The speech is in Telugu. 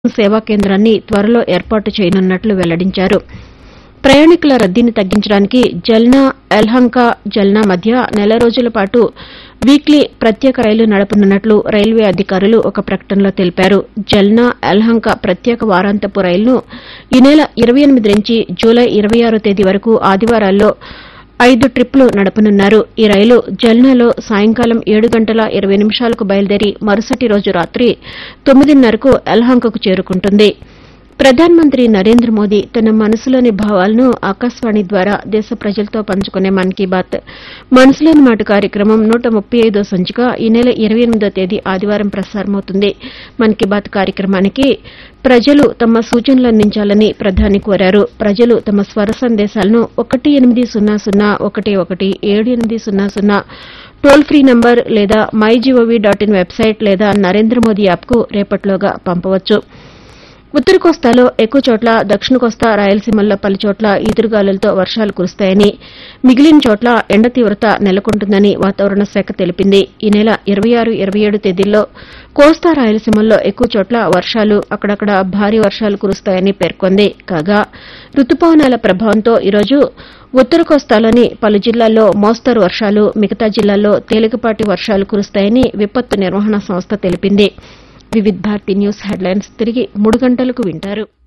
సేవా కేంద్రాన్ని త్వరలో ఏర్పాటు చేయనున్నట్లు వెల్లడించారు. ప్రయాణికుల రద్దీని తగ్గించడానికి జల్నా, యలహంక, జల్నా మధ్య నెల రోజుల పాటు వీక్లీ ప్రత్యేక రైలు నడపనున్నట్లు రైల్వే అధికారులు ఒక ప్రకటనలో తెలిపారు. జల్నా, యలహంక ప్రత్యేక వారాంతపు రైలును ఈ నెల 28 నుంచి జూలై 26 తేదీ వరకు ఆదివారాల్లో 5 ట్రిప్పులు నడపనున్నారు. ఈ రైలు జల్నాలో సాయంకాలం 7 గంటల 20 నిమిషాలకు బయలుదేరి మరుసటి రోజు రాత్రి 9:30కు యలహంకకు చేరుకుంటుంది. ప్రధానమంత్రి నరేంద్ర మోదీ తన మనసులోని భావాలను ఆకాశవాణి ద్వారా దేశ ప్రజలతో పంచుకునే మన్ కీ బాత్ మనసులోని మాట కార్యక్రమం 135వ సంచిక ఈ నెల 28వ తేదీ ఆదివారం ప్రసారమవుతుంది. మన్ కీ బాత్ కార్యక్రమానికి ప్రజలు తమ సూచనలు అందించాలని ప్రధాని కోరారు. ప్రజలు తమ స్వర సందేశాలను 1800117800 టోల్ ఫ్రీ నంబర్ లేదా mygov.in వెబ్సైట్ లేదా నరేంద్ర మోదీ యాప్కు రేపట్లోగా పంపవచ్చు. ఉత్తర కోస్తాలో ఎక్కువ చోట్ల, దక్షిణ కోస్తా, రాయలసీమల్లో పలుచోట్ల ఈదురుగాలులతో వర్షాలు కురుస్తాయని, మిగిలిన చోట్ల ఎండ తీవ్రత నెలకొంటుందని వాతావరణ శాఖ తెలిపింది. ఈ నెల 26, 27 తేదీల్లో కోస్తా, రాయలసీమల్లో ఎక్కువ చోట్ల వర్షాలు, అక్కడక్కడ భారీ వర్షాలు కురుస్తాయని పేర్కొంది. కాగా రుతుపవనాల ప్రభావంతో ఈరోజు ఉత్తర కోస్తాలోని పలు జిల్లాల్లో మోస్తరు వర్షాలు, మిగతా జిల్లాల్లో తేలికపాటి వర్షాలు కురుస్తాయని విపత్తు నిర్వహణ సంస్థ తెలిపింది. వివిధ్ భారతి న్యూస్ హెడ్లైన్స్ తిరిగి 3 గంటలకు వింటారు.